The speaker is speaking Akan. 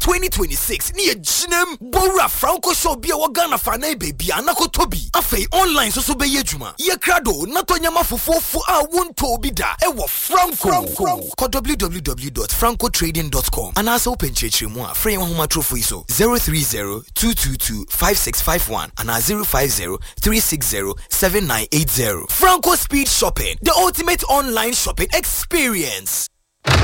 2026 near Jinem Bora Franco show be a wagana fane baby anako tobi afe online so be yejuma ye krado nato nyama fufu a wonto bi da e wo Franco www.francotrading.com and also open chechire mu a free homa trofo iso 030-222-5651 and 050-360-7980. Franco Speed Shopping, the ultimate online shopping experience.